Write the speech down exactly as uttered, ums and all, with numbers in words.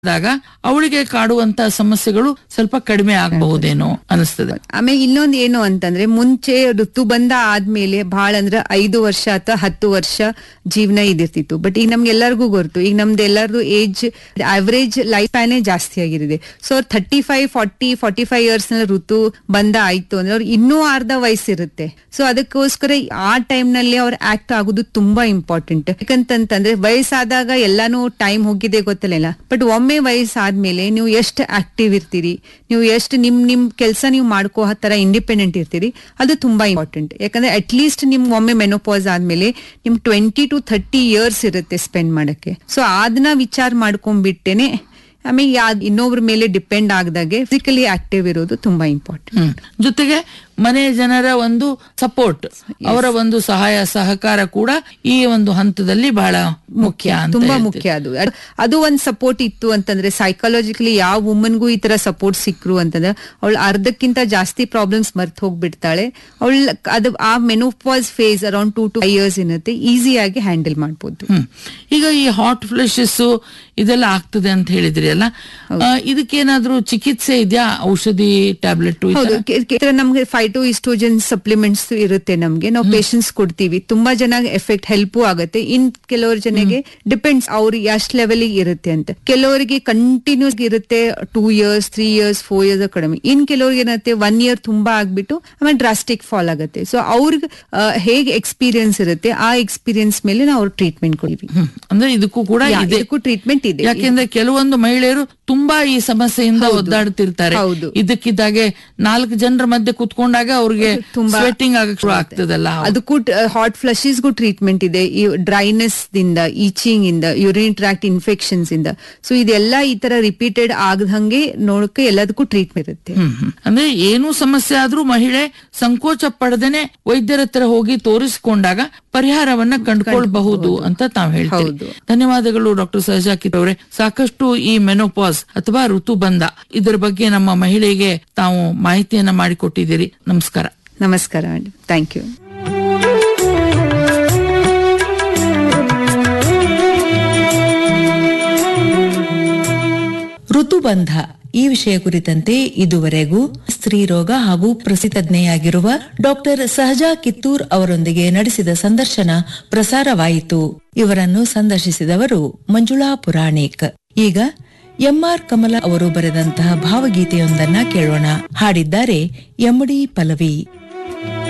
ದಾಗ ಅವಳಿಗೆ ಕಾಡುವಂತ ಸಮಸ್ಯೆಗಳು ಸ್ವಲ್ಪ ಕಡಿಮೆ ಆಗಬಹುದೇನೋ ಅನಿಸ್ತದೆ. ಆಮೇಲೆ ಇನ್ನೊಂದ್ ಏನು ಅಂತಂದ್ರೆ, ಮುಂಚೆ ಋತು ಬಂದ ಆದ್ಮೇಲೆ ಬಹಳ ಅಂದ್ರೆ ಐದು ವರ್ಷ ಅಥವಾ ಹತ್ತು ವರ್ಷ ಜೀವನ ಇದಿರ್ತಿತ್ತು. ಬಟ್ ಈಗ ನಮ್ಗೆಲ್ಲರಿಗೂ ಗೊತ್ತು, ಈಗ ನಮ್ದು ಎಲ್ಲರದು ಏಜ್ ಅವರೇಜ್ ಲೈಫ್ ಸ್ಪ್ಯಾನೇ ಜಾಸ್ತಿ ಆಗಿರಿದೆ. ಸೊ ಅವ್ರು thirty five forty forty five years ನಲ್ಲಿ ಋತು ಬಂದ ಆಯ್ತು ಅಂದ್ರೆ ಅವ್ರು ಇನ್ನೂ ಅರ್ಧ ವಯಸ್ಸಿರುತ್ತೆ. ಸೊ ಅದಕ್ಕೋಸ್ಕರ ಆ ಟೈಮ್ ನಲ್ಲಿ ಅವ್ರು ಆಕ್ಟ್ ಆಗೋದು ತುಂಬಾ ಇಂಪಾರ್ಟೆಂಟ್. ಯಾಕಂತಂದ್ರೆ ವಯಸ್ಸಾದಾಗ ಎಲ್ಲಾನು ಟೈಮ್ ಹೋಗಿದೆ ಗೊತ್ತಿಲ್ಲ, ಬಟ್ ಒಮ್ಮೆ ವಯಸ್ಸಾದ್ಮೇಲೆ ನೀವು ಎಷ್ಟು ಆಕ್ಟಿವ್ ಇರ್ತೀರಿ, ನೀವು ಎಷ್ಟು ನಿಮ್ ನಿಮ್ ಕೆಲಸ ನೀವು ಮಾಡ್ಕೋ ತರ ಇಂಡಿಪೆಂಡೆಂಟ್ ಇರ್ತೀರಿ, ಅದು ತುಂಬಾ ಇಂಪಾರ್ಟೆಂಟ್. ಯಾಕಂದ್ರೆ ಅಟ್ ಲೀಸ್ಟ್ ನಿಮ್ ಒಮ್ಮೆ ಮೆನೋಪಾಸ್ ಆದ್ಮೇಲೆ ನಿಮ್ ಟ್ವೆಂಟಿ ಟು ಥರ್ಟಿ ಇಯರ್ಸ್ ಇರುತ್ತೆ ಸ್ಪೆಂಡ್ ಮಾಡಕ್ಕೆ. ಸೊ ಅದನ್ನ ವಿಚಾರ ಮಾಡ್ಕೊಂಡ್ಬಿಟ್ಟೇನೆ ಆಮೇಲೆ ಇನ್ನೊಬ್ರ ಮೇಲೆ ಡಿಪೆಂಡ್ ಆಗದಾಗೆ ಫಿಸಿಕಲಿ ಆಕ್ಟಿವ್ ಇರೋದು ತುಂಬಾ ಇಂಪಾರ್ಟೆಂಟ್. ಜೊತೆಗೆ ಮನೆ ಜನರ ಒಂದು ಸಪೋರ್ಟ್, ಅವರ ಒಂದು ಸಹಾಯ ಸಹಕಾರ ಕೂಡ ಈ ಒಂದು ಹಂತದಲ್ಲಿ ಬಹಳ ಮುಖ್ಯ, ತುಂಬಾ ಮುಖ್ಯ. ಅದು ಅದು ಒಂದ್ ಸಪೋರ್ಟ್ ಇತ್ತು ಅಂತಂದ್ರೆ, ಸೈಕಾಲಜಿಕಲಿ ಯಾವ ವುಮನ್ಗೂ ಈ ತರ ಸಪೋರ್ಟ್ ಸಿಕ್ರು ಅಂತಂದ್ರೆ ಅವಳು ಅರ್ಧಕ್ಕಿಂತ ಜಾಸ್ತಿ ಪ್ರಾಬ್ಲಮ್ಸ್ ಮರ್ತ್ ಹೋಗ್ಬಿಡ್ತಾಳೆ. ಅವಳ ಅದು ಆ menopause face around two to five years ಏನತ್ತೆ ಈಸಿಯಾಗಿ ಹ್ಯಾಂಡಲ್ ಮಾಡ್ಬೋದು. ಈಗ ಈ ಹಾಟ್ ಫ್ಲಶಸ್ ಇದೆಲ್ಲ ಆಗ್ತದೆ ಅಂತ ಹೇಳಿದ್ರಿ ಅಲ್ಲ, ಇದಕ್ಕೇನಾದ್ರೂ ಚಿಕಿತ್ಸೆ ಇದೆಯಾ? ಔಷಧಿ, ಟ್ಯಾಬ್ಲೆಟ್? ನಮ್ಗೆ ಫೈಟೋ ಇಸ್ಟ್ರೋಜನ್ ಸಪ್ಲಿಮೆಂಟ್ಸ್ ಇರುತ್ತೆ, ನಮ್ಗೆ ನಾವು ಪೇಷನ್ಸ್ ಕೊಡ್ತೀವಿ. ತುಂಬಾ ಜನ ಎಫೆಕ್ಟ್ ಹೆಲ್ಪ್ ಆಗುತ್ತೆ. ಇನ್ ಕೆಲವ್ರ ಜನಗೆ ಡಿಪೆಂಡ್ಸ್ ಅವ್ರು ಎಷ್ಟ್ ಲೆವೆಲ್ ಇರುತ್ತೆ ಅಂತ. ಕೆಲವರಿಗೆ ಕಂಟಿನ್ಯೂಸ್ ಇರುತ್ತೆ two years three years four years ಕಡಿಮೆ. ಇನ್ ಕೆಲವ್ರಿಗೆ ಏನತ್ತೆ ಒನ್ ಇಯರ್ ತುಂಬಾ ಆಗ್ಬಿಟ್ಟು ಆಮೇಲೆ ಡ್ರಾಸ್ಟಿಕ್ ಫಾಲ್ ಆಗುತ್ತೆ. ಸೊ ಅವ್ರಿಗೆ ಹೇಗೆ ಎಕ್ಸ್ಪೀರಿಯನ್ಸ್ ಇರುತ್ತೆ ಆ ಎಕ್ಸ್ಪೀರಿಯನ್ಸ್ ಮೇಲೆ ನಾವು ಅವ್ರ ಟ್ರೀಟ್ಮೆಂಟ್ ಕೊಡ್ತೀವಿ. ಅಂದ್ರೆ ಇದಕ್ಕೂ ಕೂಡ ಇದಕ್ಕೂ ಟ್ರೀಟ್ಮೆಂಟ್ ಇದೆ. ಯಾಕೆಂದ್ರೆ ಕೆಲವೊಂದು ಮಹಿಳೆಯರು ತುಂಬಾ ಈ ಸಮಸ್ಯೆಯಿಂದ ಒದ್ದಾಡ್ತಿರ್ತಾರೆ. ಇದಕ್ಕಿದ್ದಾಗೆ ನಾಲ್ಕು ಜನರ ಮಧ್ಯೆ ಕುತ್ಕೊಂಡಾಗ ಅವ್ರಿಗೆ ಸ್ವೆಟ್ಟಿಂಗ್ ಆಗಕ್ಕೆ ಶುರು ಆಗ್ತದಲ್ಲ, ಅದಕ್ಕೂ ಹಾಟ್ ಫ್ಲಶಸ್ಗೂ ಟ್ರೀಟ್ಮೆಂಟ್ ಇದೆ. ಈ ಡ್ರೈನೆಸ್ ದಿಂದ, ಈಚಿಂಗ್ ಇಂದ, ಯೂರಿನ್ ಟ್ರಾಕ್ಟ್ ಇನ್ಫೆಕ್ಷನ್ಸ್ ಇಂದ. ಸೊ ಇದೆಲ್ಲ ಈ ತರ ರಿಪೀಟೆಡ್ ಆಗದಂಗೆ ನೋಡಕ್ಕೆ ಎಲ್ಲದಕ್ಕೂ ಟ್ರೀಟ್ಮೆಂಟ್ ಇರುತ್ತೆ. ಅಂದ್ರೆ ಏನು ಸಮಸ್ಯೆ ಆದ್ರೂ ಮಹಿಳೆ ಸಂಕೋಚ ಪಡದೇನೆ ವೈದ್ಯರ ಹತ್ರ ಹೋಗಿ ತೋರಿಸಿಕೊಂಡಾಗ ಪರಿಹಾರವನ್ನ ಕಂಡುಕೊಳ್ಬಹುದು ಅಂತ ತಾವು ಹೇಳ್ತೀವಿ. ಧನ್ಯವಾದಗಳು ಡಾಕ್ಟರ್ ಸಹಜಾ ಕಿತ್ತೂರ್ ಅವರೇ. ಸಾಕಷ್ಟು ಈ ಮೆನೋಪಾಸ್ ಅಥವಾ ಋತುಬಂಧ ಇದರ ಬಗ್ಗೆ ನಮ್ಮ ಮಹಿಳೆಗೆ ತಾವು ಮಾಹಿತಿಯನ್ನ ಮಾಡಿಕೊಟ್ಟಿದ್ದೀರಿ. ನಮಸ್ಕಾರ. ನಮಸ್ಕಾರ ಮೇಡಮ್, ಥ್ಯಾಂಕ್ ಯು. ಋತುಬಂಧ ಈ ವಿಷಯ ಕುರಿತಂತೆ ಇದುವರೆಗೂ ಸ್ತ್ರೀರೋಗ ಹಾಗೂ ಪ್ರಸಿತಜ್ಞೆಯಾಗಿರುವ ಡಾಕ್ಟರ್ ಸಹಜಾ ಕಿತ್ತೂರ್ ಅವರೊಂದಿಗೆ ನಡೆಸಿದ ಸಂದರ್ಶನ ಪ್ರಸಾರವಾಯಿತು. ಇವರನ್ನು ಸಂದರ್ಶಿಸಿದವರು ಮಂಜುಳಾ ಪುರಾಣಿಕ್. ಈಗ ಎಂಆರ್ ಕಮಲ ಅವರು ಬರೆದಂತಹ ಭಾವಗೀತೆಯೊಂದನ್ನ ಕೇಳೋಣ. ಹಾಡಿದ್ದಾರೆ ಎಂ ಡಿ ಪಲ್ಲವಿ.